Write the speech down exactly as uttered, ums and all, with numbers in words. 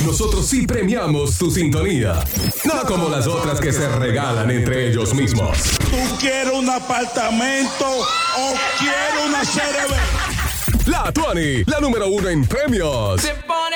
nosotros sí premiamos tu sintonía. No como las otras que se regalan entre ellos mismos. ¿Tú quieres un apartamento o quieres una C R B? La Tuani, la número uno en premios.